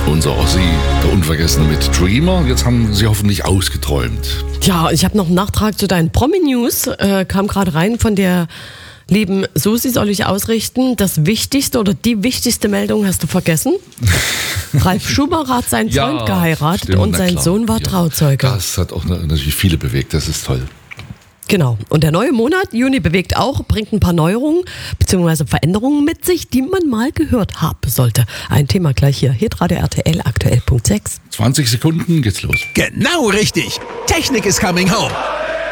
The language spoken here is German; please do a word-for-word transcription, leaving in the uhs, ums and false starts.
Unser Ossi, der Unvergessene mit Dreamer. Jetzt haben Sie hoffentlich ausgeträumt. Ja, ich habe noch einen Nachtrag zu deinen Promi-News. Äh, kam gerade rein von der lieben Susi, soll ich ausrichten. Das Wichtigste oder die wichtigste Meldung hast du vergessen. Ralf Schumacher hat seinen Ja, Freund geheiratet stimmt, und na sein klar. Sohn war Ja. Trauzeuge. Das hat auch natürlich viele bewegt, das ist toll. Genau. Und der neue Monat, Juni, bewegt auch, bringt ein paar Neuerungen bzw. Veränderungen mit sich, die man mal gehört haben sollte. Ein Thema gleich hier. Hitradio R T L, aktuell Punkt sechs. zwanzig Sekunden geht's los. Genau richtig. Technik is coming home.